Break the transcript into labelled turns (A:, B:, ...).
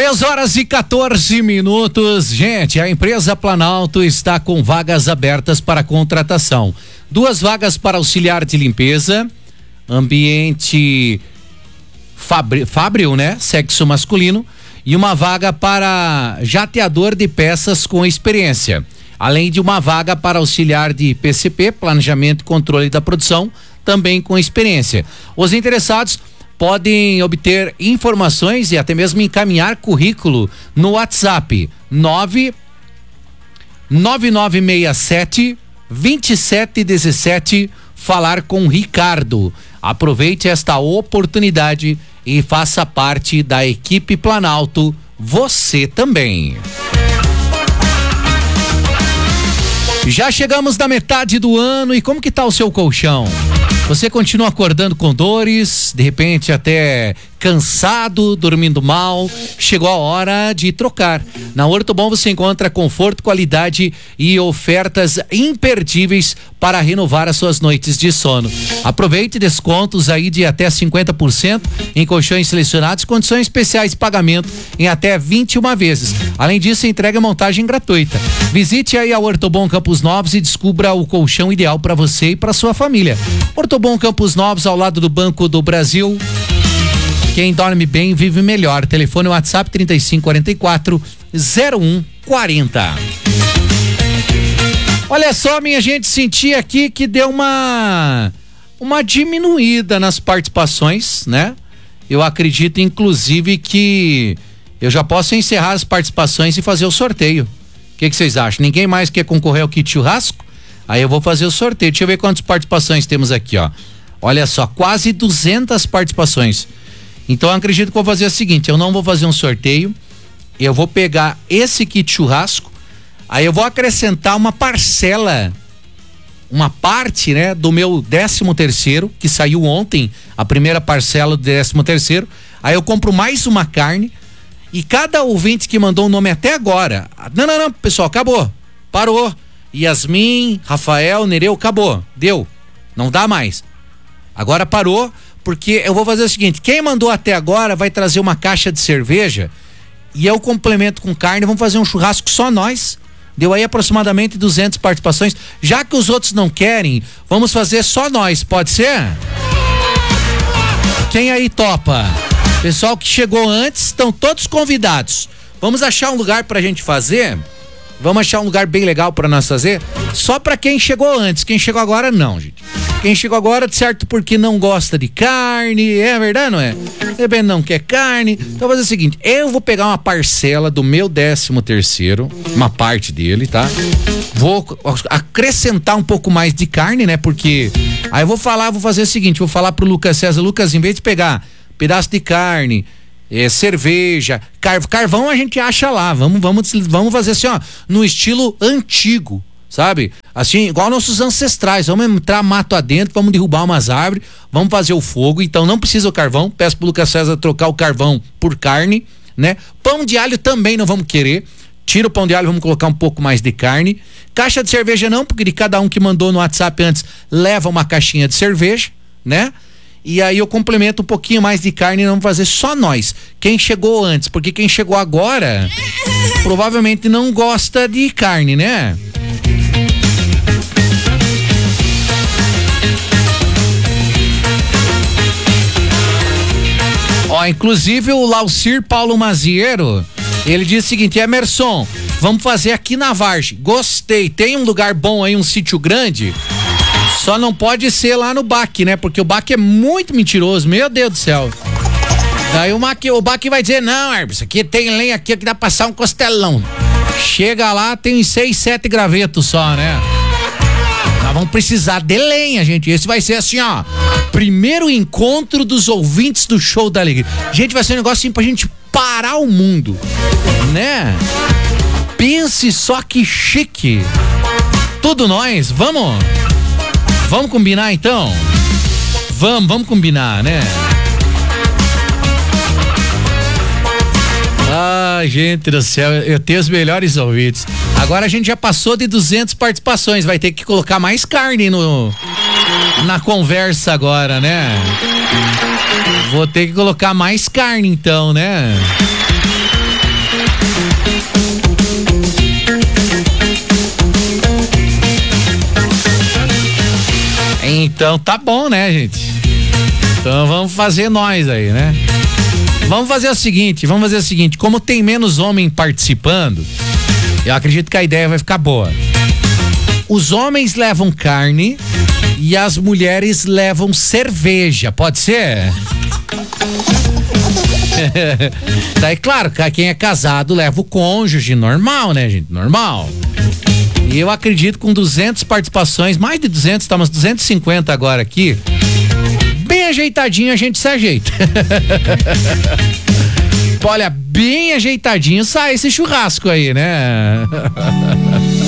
A: 3h14. Gente, a empresa Planalto está com vagas abertas para contratação. 2 vagas para auxiliar de limpeza, ambiente fabril, né? Sexo masculino, e uma vaga para jateador de peças com experiência. Além de uma vaga para auxiliar de PCP, planejamento e controle da produção, também com experiência. Os interessados podem obter informações e até mesmo encaminhar currículo no WhatsApp 99967 2717, falar com Ricardo. Aproveite esta oportunidade e faça parte da equipe Planalto, você também. Já chegamos na metade do ano e como que tá o seu colchão? Você continua acordando com dores, de repente até cansado, dormindo mal? Chegou a hora de trocar. Na Ortobon você encontra conforto, qualidade e ofertas imperdíveis para renovar as suas noites de sono. Aproveite descontos aí de até 50% em colchões selecionados, condições especiais de pagamento em até 21 vezes. Além disso, entrega e montagem gratuita. Visite aí a Ortobon Campos Novos e descubra o colchão ideal para você e para sua família. Ortobon Campos Novos, ao lado do Banco do Brasil. Quem dorme bem vive melhor. Telefone WhatsApp 3544-0140. Olha só, minha gente, senti aqui que deu uma diminuída nas participações, né? Eu acredito, inclusive, que eu já posso encerrar as participações e fazer o sorteio. O que vocês acham? Ninguém mais quer concorrer ao kit churrasco? Aí eu vou fazer o sorteio. Deixa eu ver quantas participações temos aqui, ó. Olha só, quase 200 participações. Então eu acredito que vou fazer o seguinte, eu não vou fazer um sorteio, eu vou pegar esse kit churrasco, aí eu vou acrescentar uma parcela, uma parte, né, do meu 13º, que saiu ontem, a primeira parcela do 13º, aí eu compro mais uma carne, e cada ouvinte que mandou o nome até agora, não, pessoal, acabou, parou, Yasmin, Rafael, Nereu, acabou, deu, não dá mais, agora parou, porque eu vou fazer o seguinte, quem mandou até agora vai trazer uma caixa de cerveja e eu complemento com carne, vamos fazer um churrasco só nós. Deu aí aproximadamente 200 participações. Já que os outros não querem, vamos fazer só nós, pode ser? Quem aí topa? Pessoal que chegou antes, estão todos convidados. Vamos achar um lugar pra gente fazer? Vamos achar um lugar bem legal pra nós fazer? Só pra quem chegou antes, quem chegou agora não, gente. Quem chegou agora, certo, porque não gosta de carne, é verdade, não é? De repente não quer carne. Então, vou fazer o seguinte, eu vou pegar uma parcela do meu 13º, uma parte dele, tá? Vou acrescentar um pouco mais de carne, né? Porque aí eu vou fazer o seguinte, vou falar pro Lucas César, Lucas, em vez de pegar pedaço de carne, cerveja, carvão a gente acha lá, vamos fazer assim, ó, no estilo antigo, sabe? Assim, igual nossos ancestrais, vamos entrar mato adentro, vamos derrubar umas árvores, vamos fazer o fogo, então não precisa o carvão, peço pro Lucas César trocar o carvão por carne, né? Pão de alho também não vamos querer, tira o pão de alho, vamos colocar um pouco mais de carne, caixa de cerveja não, porque de cada um que mandou no WhatsApp antes, leva uma caixinha de cerveja, né? E aí eu complemento um pouquinho mais de carne e vamos fazer só nós. Quem chegou antes, porque quem chegou agora provavelmente não gosta de carne, né? Ó, inclusive o Laucir Paulo Maziero, ele disse o seguinte, Emerson, vamos fazer aqui na Vargem. Gostei, tem um lugar bom aí, um sítio grande? Só não pode ser lá no Baque, né? Porque o Baque é muito mentiroso, meu Deus do céu. Daí o Baque vai dizer, não, Herbert, aqui tem lenha aqui que dá pra passar um costelão. Chega lá, tem 6, 7 gravetos só, né? Nós vamos precisar de lenha, gente. Esse vai ser assim, ó, primeiro encontro dos ouvintes do Show da Alegria. Gente, vai ser um negócio assim pra gente parar o mundo, né? Pense só que chique. Tudo nós, vamos combinar então? Vamos combinar, né? Ai, gente do céu, eu tenho os melhores ouvintes. Agora a gente já passou de 200 participações, vai ter que colocar mais carne na conversa agora, né? Vou ter que colocar mais carne então, né? Então tá bom, né, gente? Então vamos fazer nós aí, né? Vamos fazer o seguinte, como tem menos homem participando, eu acredito que a ideia vai ficar boa. Os homens levam carne e as mulheres levam cerveja, pode ser? Daí, claro, quem é casado leva o cônjuge, normal, né, gente? Normal. E eu acredito com 200 participações, mais de 200, estamos 250 agora aqui, bem ajeitadinho a gente se ajeita. Olha, bem ajeitadinho sai esse churrasco aí, né?